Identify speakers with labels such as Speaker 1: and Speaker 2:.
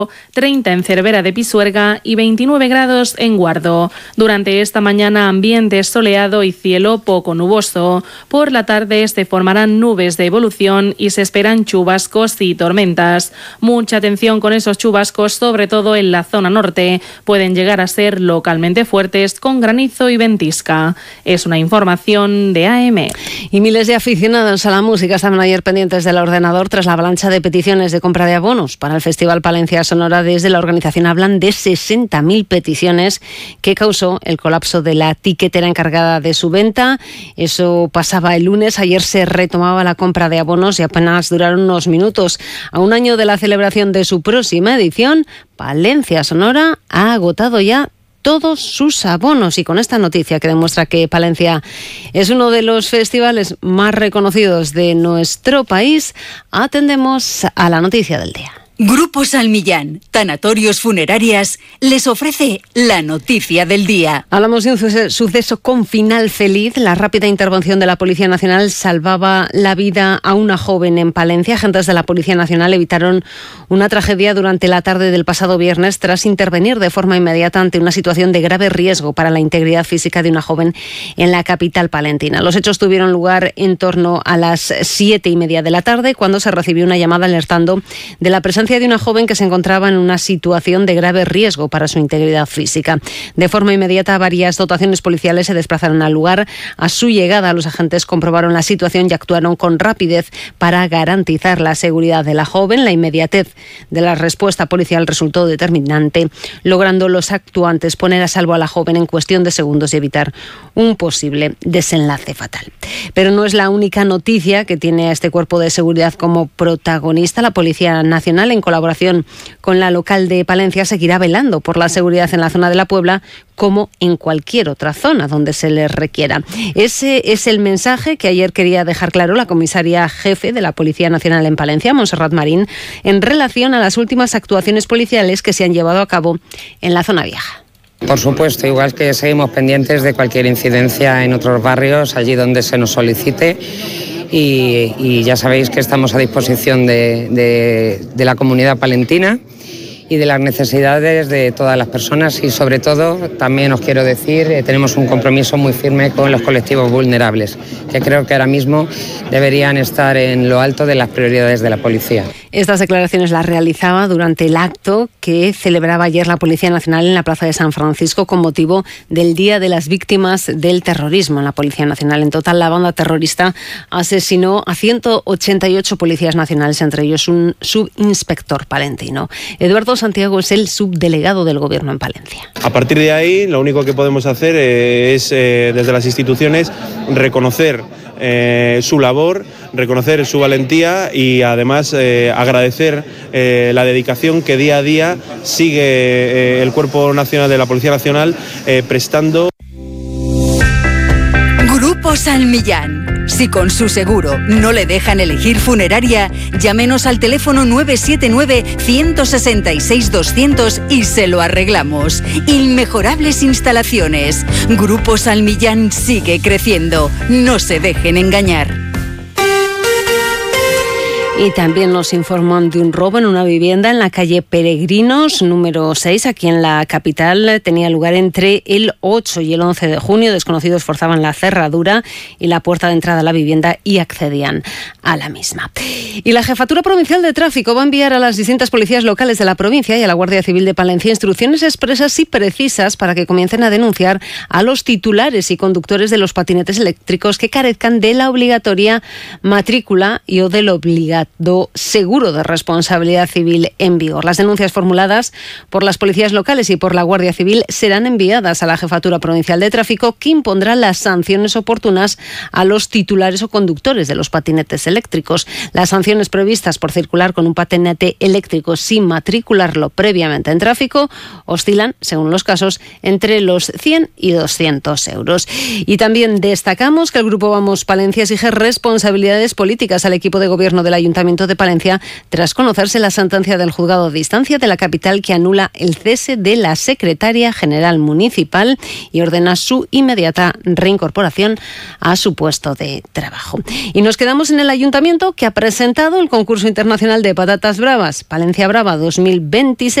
Speaker 1: 30 en Cervera de Pisuerga y 29 grados en Guardo. Durante esta mañana ambiente soleado y cielo poco nuboso. Por la tarde se formarán nubes de evolución y se esperan chubascos y tormentas. Mucha atención con esos chubascos, sobre todo en la zona norte. Pueden llegar a ser localmente fuertes con granizo y ventisca. Es una información de AM.
Speaker 2: Y miles de aficionados a la música estaban ayer pendientes del ordenador tras la avalancha de peticiones de compra de abonos para el Festival Palencia Sonora. Desde la organización hablan de 60.000 peticiones que causó el colapso de la tiquetera encargada de su venta. Eso pasaba el lunes. Ayer se retomaba la compra de abonos y apenas duraron unos minutos. A un año de la celebración de su próxima edición, Palencia Sonora ha agotado ya todos sus abonos. Y con esta noticia que demuestra que Palencia es uno de los festivales más reconocidos de nuestro país, atendemos a la noticia del día.
Speaker 3: Grupo Salmillán, Tanatorios Funerarias, les ofrece la noticia del día.
Speaker 2: Hablamos de un suceso con final feliz. La rápida intervención de la Policía Nacional salvaba la vida a una joven en Palencia. Agentes de la Policía Nacional evitaron una tragedia durante la tarde del pasado viernes tras intervenir de forma inmediata ante una situación de grave riesgo para la integridad física de una joven en la capital palentina. Los hechos tuvieron lugar en torno a las 7:30 de la tarde, cuando se recibió una llamada alertando de la presencia de una joven que se encontraba en una situación de grave riesgo para su integridad física. De forma inmediata, varias dotaciones policiales se desplazaron al lugar. A su llegada, los agentes comprobaron la situación y actuaron con rapidez para garantizar la seguridad de la joven. La inmediatez de la respuesta policial resultó determinante, logrando los actuantes poner a salvo a la joven en cuestión de segundos y evitar un posible desenlace fatal. Pero no es la única noticia que tiene a este cuerpo de seguridad como protagonista. La Policía Nacional, en colaboración con la local de Palencia, seguirá velando por la seguridad en la zona de la Puebla como en cualquier otra zona donde se les requiera. Ese es el mensaje que ayer quería dejar claro la comisaria jefe de la Policía Nacional en Palencia, Montserrat Marín, en relación a las últimas actuaciones policiales que se han llevado a cabo en la zona vieja.
Speaker 4: Por supuesto, igual que seguimos pendientes de cualquier incidencia en otros barrios, allí donde se nos solicite. Y ya sabéis que estamos a disposición de la comunidad palentina y de las necesidades de todas las personas, y sobre todo, también os quiero decir, tenemos un compromiso muy firme con los colectivos vulnerables, que creo que ahora mismo deberían estar en lo alto de las prioridades de la policía.
Speaker 2: Estas declaraciones las realizaba durante el acto que celebraba ayer la Policía Nacional en la Plaza de San Francisco con motivo del Día de las Víctimas del Terrorismo en la Policía Nacional. En total, la banda terrorista asesinó a 188 policías nacionales, entre ellos un subinspector palentino. Eduardo Santiago es el subdelegado del Gobierno en Palencia.
Speaker 5: A partir de ahí, lo único que podemos hacer es, desde las instituciones, reconocer su labor, reconocer su valentía y además agradecer la dedicación que día a día sigue el Cuerpo Nacional de la Policía Nacional prestando.
Speaker 3: Grupo Salmillán. Si con su seguro no le dejan elegir funeraria, llámenos al teléfono 979-166-200 y se lo arreglamos. Inmejorables instalaciones. Grupo Salmillán sigue creciendo. No se dejen engañar.
Speaker 2: Y también nos informan de un robo en una vivienda en la calle Peregrinos, número 6, aquí en la capital. Tenía lugar entre el 8 y el 11 de junio. Desconocidos forzaban la cerradura y la puerta de entrada a la vivienda y accedían a la misma. Y la Jefatura Provincial de Tráfico va a enviar a las distintas policías locales de la provincia y a la Guardia Civil de Palencia instrucciones expresas y precisas para que comiencen a denunciar a los titulares y conductores de los patinetes eléctricos que carezcan de la obligatoria matrícula y o del obligatorio seguro de responsabilidad civil en vigor. Las denuncias formuladas por las policías locales y por la Guardia Civil serán enviadas a la Jefatura Provincial de Tráfico, que impondrá las sanciones oportunas a los titulares o conductores de los patinetes eléctricos. Las sanciones previstas por circular con un patinete eléctrico sin matricularlo previamente en tráfico oscilan, según los casos, entre los 100 y 200 euros. Y también destacamos que el Grupo Vamos Palencia exige responsabilidades políticas al equipo de gobierno del Ayuntamiento Ayuntamiento de Palencia tras conocerse la sentencia del juzgado de instancia de la capital que anula el cese de la secretaria general municipal y ordena su inmediata reincorporación a su puesto de trabajo. Y nos quedamos en el Ayuntamiento, que ha presentado el concurso internacional de patatas bravas Palencia Brava 2026.